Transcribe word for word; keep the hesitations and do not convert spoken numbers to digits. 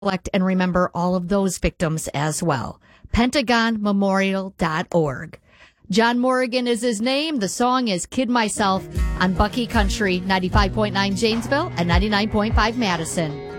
Collect and remember all of those victims as well. pentagon memorial dot org. John Morrigan is his name. The song is Kid Myself on Bucky Country, ninety-five point nine Janesville and ninety-nine point five Madison.